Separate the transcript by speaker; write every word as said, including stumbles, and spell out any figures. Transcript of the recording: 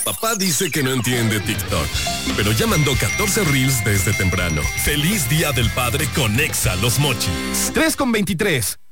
Speaker 1: Papá dice que no entiende TikTok, pero ya mandó catorce reels desde temprano. ¡Feliz Día del Padre con Exa Los Mochis!
Speaker 2: tres con veintitrés.